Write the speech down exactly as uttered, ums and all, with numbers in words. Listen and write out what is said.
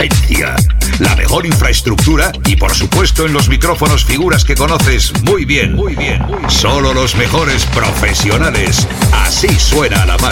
potencia, la mejor infraestructura y, por supuesto, en los micrófonos figuras que conoces muy bien. Muy bien. Muy bien. Solo los mejores profesionales. Así suena Alamar.